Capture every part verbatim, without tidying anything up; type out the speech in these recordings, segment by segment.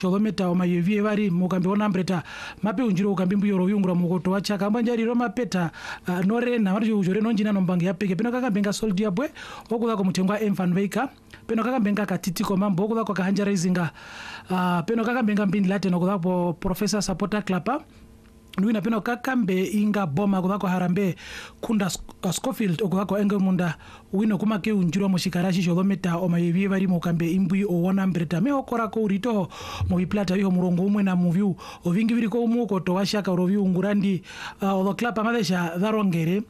Sholometa o mayevie vari mukambe onambreta mape unjiro ukambe mbuyoro yungura mukoto wachaka mbanjari ro mapeta uh, norena vari ujore nonjina nombange yapeke peno kaka benga soldier bwe okuza ko mutengwa M Van Veika peno kaka benga katitiko mambo okuza ko kahanja risinga uh, peno kaka benga mbindi laten okuza po Professor Supporter Club Nuina peno kakambe inga boma kudako harambe kunda uh, Scofield okudako engemunda wino kumake unjiro moshikarashi sholometa omayevie vari mukambe imbui owona mbreta me okora ko urito mo biplata yo murongo umwe na movie ovingi viriko umuko to washaka rovi ungurandi uh, olo club amadesha darongere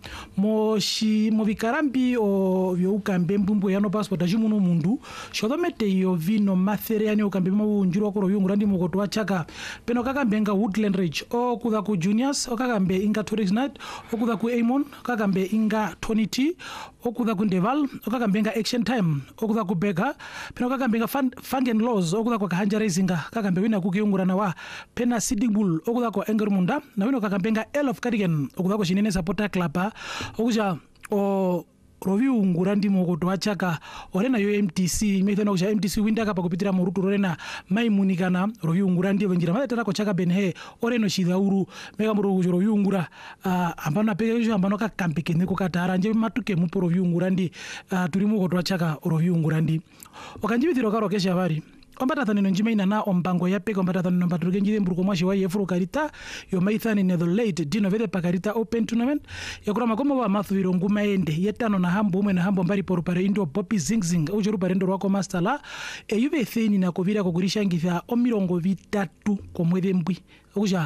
moshi mo bikarambi o vyo ukambe mbumbu yano passport ajumuno mundu sholomete yo vino mathere yani ukambe mo unjiro ko rovi ungurandi mukoto wachaka peno kakambenga Woodland Ridge okudako Juniors okakambe inga Tourist Night okuza ku Amon okakambe inga Tony T okuza ku Ndeval okakambe inga Action Time okuza ku Bega peno okakambe inga Fangen Laws okuza ku Kahanja Racinga okakambe wina kukiungurana wa Pena Sitting Bull okuza ku Engermunda na wino okakambe inga L of Cardigan okuza ku Shinene Supporter Club okuja o rovi ungurandi mukoto wachaka orena yo M T C methana kuja M T C winda kapa kupitira murutu orena maimunikana rovi ungurandi venjira maletera ko chaka benhe oreno shidauru mega muru rovi ungura uh, ambana pege ambano ka kampike neko katara nje matuke mu rovi ungurandi uh, turi mukoto wachaka rovi ungurandi okanjibithiro karo kesha vari ombata thanino njimaina na ombango ya peka ombata thanino mbaturuke njide mburuko mwashi wa yefuru karita yo maithani ne the late dino vede pakarita open tournament yakura makomo wa mathuviro nguma ende yetano na hambo umwe na hambo mbari poru pare indo Poppy Zingzing ujuru parendo rwako mastala e yuve theni na kovira kukurisha ngitha omirongo vitatu kwa mwedhe mbwi okuja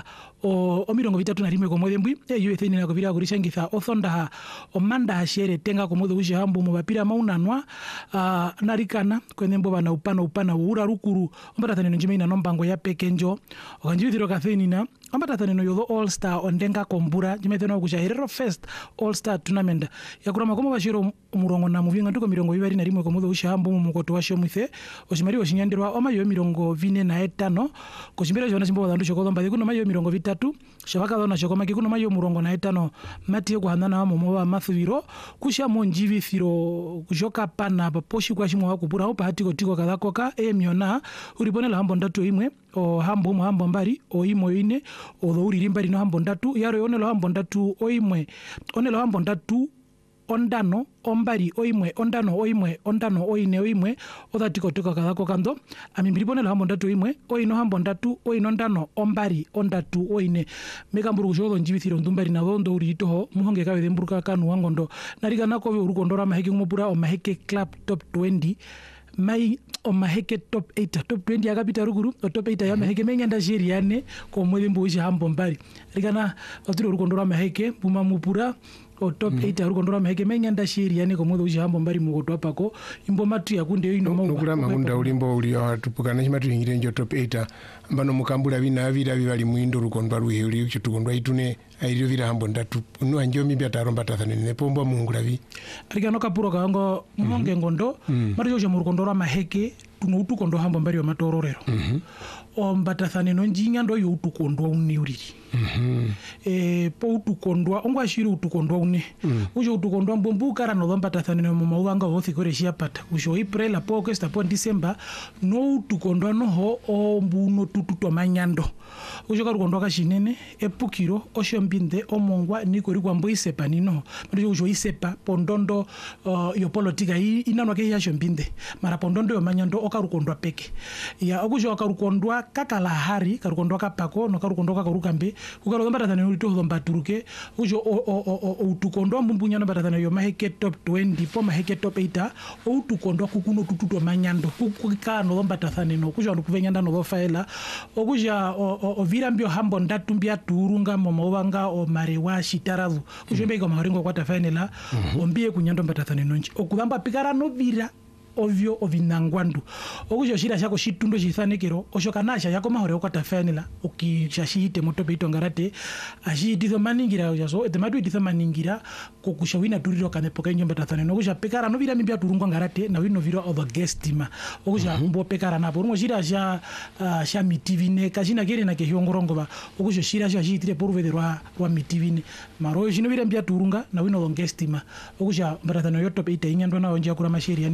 o omirongo vitatu na rimwe kwa mwedhe mbwi e yuve theni na kovira kukurisha ngitha othonda omanda hashere tenga kwa mwedhe uja hambo mwapira maunanwa uh, narikana kwenye mboba na upana upana uura rukuru ombata thanino njimaina nombango ya pekenjo okanjibithiro katheni na ombata thanino yodho All Star ondenga kombura jimetheno kuja Herero Fest All Star Tournament yakura makomo bashiro umurongo na muvinga nduko mirongo viviri na rimwe kwa mwedhe uja hambo mukoto washo mwithe oshimari oshinyandirwa omayo mirongo vine na etano koshimira jona chimbo bandu choko lomba kuno mayo mirongo vitatu shabaka dona choko maki kuno mayo murongo na etano mati kuhandana wa momo wa mathuviro kusha monjivithiro kujoka pana paposhi kwa shimo wa kupura upa hatiko tiko kadhakoka e miona uriponela hambo ndatu imwe o hambo mu hambo mbari o imo ine o dhouri mbari no hambo ndatu yaro yonelo hambo ndatu o imwe onelo hambo ndatu ondano ombari oimwe ondano oimwe ondano oine oimwe othatiko tiko kadhako kando amimbiriponelo hambo ndatu imwe oino hambo ndatu oino ndano ombari ondatu oine megamburu kushodo njibithiro ndumbari na dondo uritoho muhonge kawe mburuka kanu wangondo narikana ko urukondora maheki ngumupura o maheke club top twenty mai o maheke top eight top twenty akapita ruguru o top eight ya maheke menyanda jeriane ko mwedhe mbuji hambo mbari rikana otiro urukondora maheke buma mupura o top mm. eight arukondora maheke menyanda jeriane ko mwedhe uji hambo mbari mukoto apako imbo matu yakunde ino no nokura makunda ulimbo uli atupukana chimatu ingire njo top eight ambano mukambula bina vira bibali muindo urukondwa ruheli chitukondwa itune airo vira hambo ndatu no anjo mibya taromba tathane ne pombo mungulavi rikano kapuro kango monge mm -hmm. ngondo mm. marijo je murukondora maheke tuno utukondo hambo mbari wa matororero mm -hmm. o mbatathane no njinga ndo yo utukondwa uniuriri mhm eh po utukondwa ongwashiri utukondwa une mm. ujo utukondwa mbombuka rano lombatathane no mawanga hothi koreshi apata ujo April apo August apo December no utukondwa no ho ombuno tututwa manyando ujo karukondwa kashinene epukiro oshombinde omongwa nikori kwambo isepa nino marijo ujo isepa pondondo uh, yo politika inanwa ke yashombinde mara pondondo yo manyando okarukondwa peke ya okujo akarukondwa kakala hari karukondwa kapako no karukondwa karukambe kukalo mbatatane urito lombaturuke ujo utukondwa mbumbunya no mbatatane yo maheke top twenty po maheke top eight o utukondwa kukuno tututwa manyando kukano lombatatane no kujo kuvenyanda no faela okuja ovira mbio hambo ndatumbia turunga momowanga o marewa shitaravu kujo mbega marengo kwata final ombie kunyando mbatatane nonji okubamba pikara no vira ovyo ovinangwandu okujo shira shako shitundo shithanekero oshokanasha yako mahore okwata final okishashite motope itongarate ashititho maningira yaso etematu ititho maningira kokushawina turiro kanepoka nyomba tathane nokusha pekara no vira mimbya turungwa ngarate na wino vira of the guestima okusha mbo pekara napo rungo shira sha uh, sha mitivine kashina kere na kehiongorongo ba okujo shira sha shitire poruvede rwa rwa mitivine maro shino vira mimbya turunga na wino of the guestima okusha mbaratano yotope ita inyandwa na onja kura masheri yani kunjula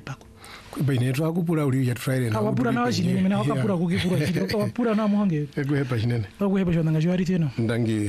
pako kwebene twakupura uli ya try na awapura na wachini mena wakapura kukipura chito awapura na muhange ekuhepa chinene okuhepa chonanga chwari teno ndangi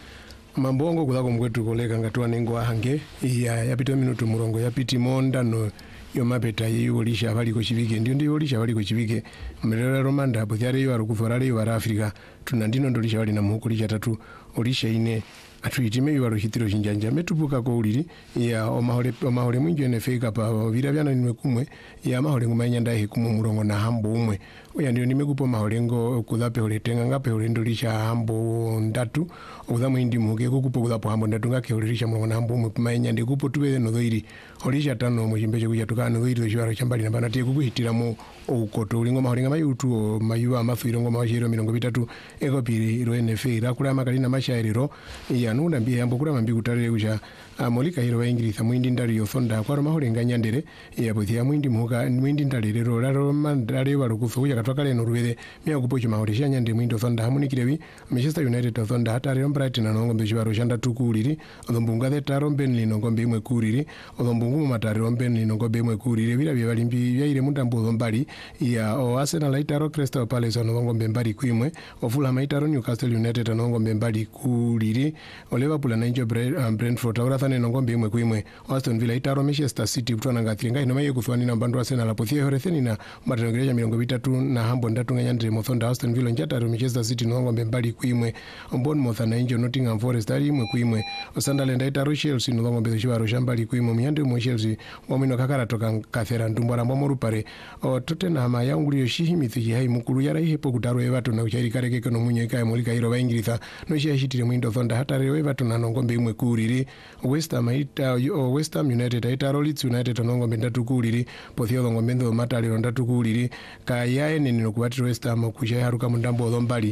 mambongo kula komkwetu koleka ngatwa ningo ahange ya yapita minutu murongo yapiti monda no yomapeta yolisha bali ko chibike ndio ndio yolisha bali ko chibike mmerera romanda hapo yare yo arukufora yo ara Afrika tunandino ndolisha bali na muhukuli chatatu olisha ine atwitime yo aruhitiro chinjanja metupuka ko uliri ya omahole omahole mwinjo ne fake pa vira byana nimwe kumwe ya mahole ngumanya ndahe kumwe murongo na hambo umwe oya ndio nimekupa mahole ngo kulape oletenga ngape olendolisha hambo ndatu oza mwindi muke kukupa kulapo hambo ndatu ngake olelisha murongo na hambo umwe kumanya ndi kupo tubele no dhoiri olisha tano mu chimbecho kuja tukana dhoiri zo chambali na bana tie kukuhitira mu okoto ulingo mahole ngama yutu mayuwa mafiro ngoma washiro mirongo bitatu ego piri ro N F A rakula makali na mashairiro ya nunda mbie ambo kula mambi kutarire kuja molika hiro wa Ingilisa mwindi ndali yothonda kwa mahole nganyandere ya bothia mwindi muka mwindi ndali rero raro mandale barukufu kuja katwakale no ruwede mya kupocho mahole shanyande mwindo thonda hamunikirewi Manchester United thonda hatare Brighton na ngombe shibaro shanda tukuliri odombunga the tarombe nino ngombe imwe kuriri odombungu mu matare rombe nino ngombe imwe kuriri bira bya balimbi byaire mundambo zombali ya o Arsenal itaro Crystal Palace no ngombe mbali kwimwe o Fulham itaro Newcastle United no ngombe mbali kuliri o Liverpool na injo Brentford ora thane no ngombe imwe kwimwe Aston Villa itaro Manchester City kutwana ngathinga ino maye kuthwani na bandu Arsenal apothie horetheni na matangereja mirongo bitatu na hambo ndatu nganyandire mothonda Aston Villa njataro Manchester City no ngombe mbali kwimwe Bournemouth na injo Nottingham Forest ali imwe kwimwe Sunderland itaro Chelsea no ngombe shibaro shambali kwimwe myande mu Chelsea omino kakara toka kathera ndumbara momorupare o Tottenham yaungulio shihimithi hai mukuru yara ihepo kutaro Everton na uchari kareke kono munyeka molika hiro ba Ingilisa no shihitire mwindo thonda hatare Everton na ngombe imwe kuriri West Ham ita West Ham United itaro Leeds United no ngombe ndatu kuriri pothio ngombe ndo matale ndatu kuriri kayaye nino kubatira West Ham kushaya haruka mundambo zombali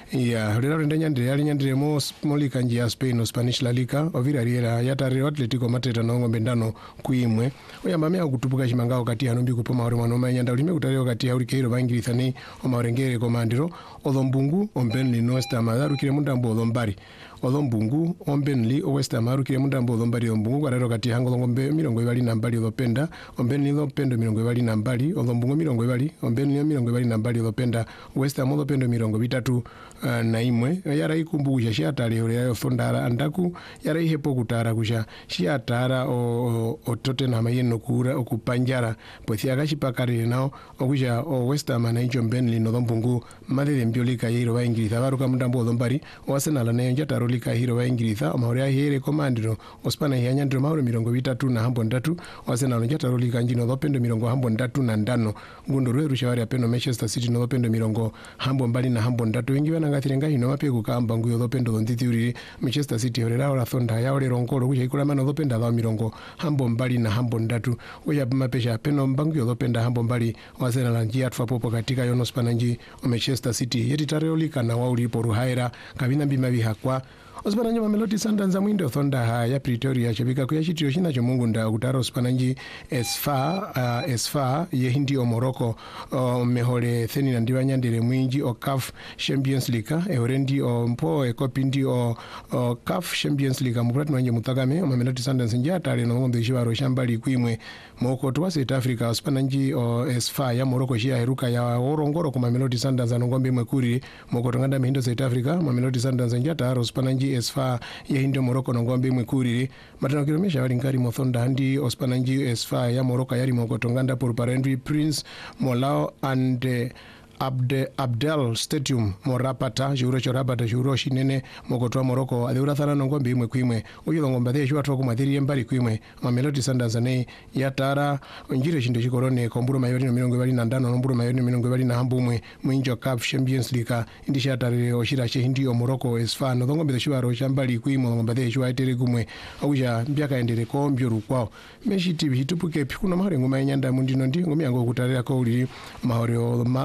ya lero ndenya ndire yali nyandire mo molika njia Spain no Spanish La Liga ovira riera yatare Atletico Madrid no ngombe ndano kuimwe oyamba mya kutupuka chimangao kati hanombi kupoma ore mwana omanyanda ulime kutare kati ya urikeiro bangirisa ni omarengere komandiro odombungu ombenli no West Ham arukire mundambo odombari odombungu ombenli o West Ham arukire mundambo odombari odombungu kwarero kati hango ngombe mirongo ibali na mbali odopenda ombenli no pendo mirongo ibali na mbali odombungu mirongo ibali ombenli mirongo ibali na mbali odopenda West Ham odopendo mirongo bitatu uh, na imwe yara ikumbukusha shiatale ore yayo thondara andaku yara ihepo kutara kusha shiatara o, o Tottenham yeno kura okupanjara pothi akashipakare nao okusha o West Ham na injo Burnley no dombungu madere mbiolika yiro wa Ingilisa baruka mundambo odombari o Arsenal na yonja tarolika hiro wa Ingilisa amaure ahere komandiro ospana yanyandiro maure mirongo bitatu na hambo ndatu o Arsenal yonja tarolika njino dopendo mirongo hambo ndatu na ndano ngundo rweru shawari apeno Manchester City no dopendo mirongo hambo mbali na hambo ndatu ingi wana ngathirenga hino mape kukamba nguyo dopendo nditi uri Manchester City orera ora thonda ya ore ronkolo kucha ikula mano dopenda dha mirongo hambo mbali na hambo ndatu oya mapesha apeno mbangu yo dopenda hambo mbali o Arsenal njia atfa popo katika yono spananji o Manchester City yeti tarolika na wauri poru haira kabina bima bihakwa Ospananji Mamelodi Sundowns mwindo thonda ha ya Pretoria chebika kuyashitiro shina cho Mungu nda kutara Ospananji as far uh, as far ye hindi o Morocco uh, mehole theni na ndiwa nyandire mwinji o C A F Champions League e orendi o mpo e kopindi o, o C A F Champions League mupuratu wanje mutagame o Mamelodi Sundowns njia tare no ngombe shibaro shambali kuimwe moko tuwa South Africa Ospananji o as far ya Morocco shia heruka ya orongoro kwa Mamelodi Sundowns no ngombe mwekuri moko tonganda mehindo South Africa Mamelodi Sundowns njia tare Ospananji as far ya hindo Morocco no ngombe mwekuriri matano kilomesha wali ngari mothonda handi Ospananji as far ya Morocco yari moko tonganda por parendri Prince Molao and uh, Abde Abdel Stadium morapata juro chorapata juro shinene mokotwa Morocco adeura thana no ngombe imwe kwimwe uyo ngombe the shwa twa mathiri mbali kwimwe Mamelodi Sundowns ne yatara njire chindo chikorone komburo mayori no mirongo ibali na ndano nomburo mayori no mirongo ibali na hambumwe mwinjo C A F Champions League indisha tare oshira che hindi o Morocco esfa no ngombe shwa ro shambali kwimwe ngombe the shwa itere kumwe auja mbyaka endere ko mbyoru kwao meshi tv hitupuke pikuna mahore ngoma nyanda mundino ndi ngomi yango kutarira ko uli mahore o upanga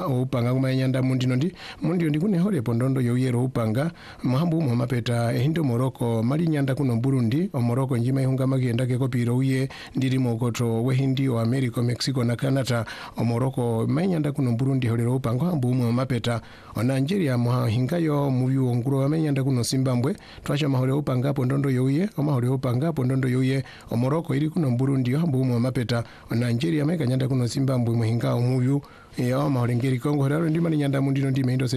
upanga kumanyanda mundino ndi mundiyo ndikune hole pondondo yoyero upanga mahambu mu mapeta ehindo Moroko mali nyanda kuno Burundi o Moroko njima ihunga magenda ke kopiro uye ndiri mokoto wehindi o America Mexico na Canada o Moroko manyanda kuno Burundi holero upanga hambu mu mapeta o Nigeria mu hingayo mu biwonguro amanyanda kuno Zimbabwe twacha mahole upanga pondondo yoye o mahole upanga pondondo yoye o Moroko iri kuno Burundi hambu mu mapeta o Nigeria meka nyanda kuno Zimbabwe mu hingayo mu ya mahole ngeri Kongo holero ndi mali nyanda mundino ndi mendo